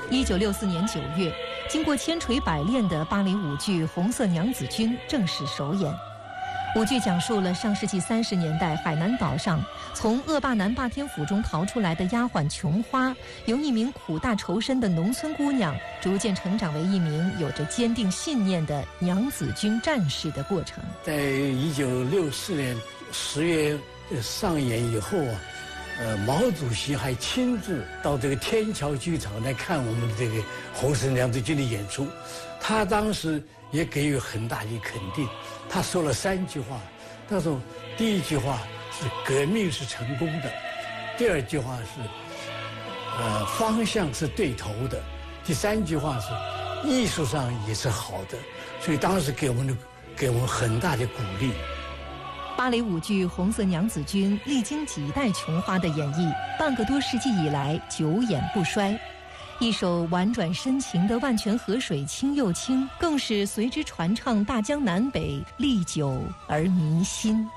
1964年9月，经过千锤百炼的芭蕾舞剧《红色娘子军》正式首演。舞剧讲述了上世纪30年代海南岛上从恶霸南霸天府中逃出来的丫鬟琼花，由一名苦大仇深的农村姑娘逐渐成长为一名有着坚定信念的娘子军战士的过程。 在1964年10月上演以后啊，毛主席还亲自到这个天桥剧场来看我们这个红色娘子军的演出，他当时也给予很大的肯定。他说了3句话，他说第一句话是革命是成功的，第2句话是方向是对头的，第3句话是艺术上也是好的，所以当时给我们很大的鼓励。 芭蕾舞剧《红色娘子军》历经几代琼花的演绎，半个多世纪以来久演不衰。一首婉转深情的《万泉河水清又清》，更是随之传唱大江南北，历久而弥新。